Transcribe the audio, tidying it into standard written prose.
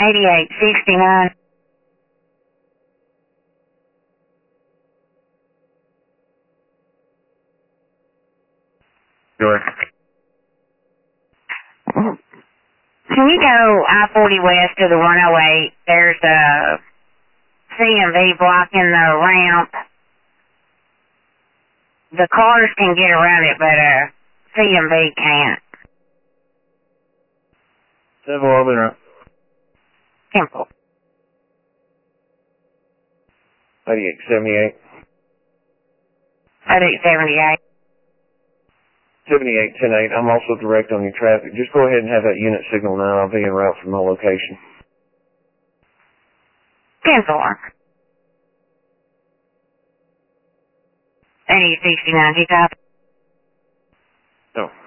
8869. Go ahead. Can you go I-40 west to the 108? There's a CMV blocking the ramp. The cars can get around it, but CMV can't. 711 route. Simple. 8878. 3878. 7810-8. I'm also direct on your traffic. Just go ahead and have that unit signal now. I'll be en route from my location. 10-4. 8069, 2 copy. No.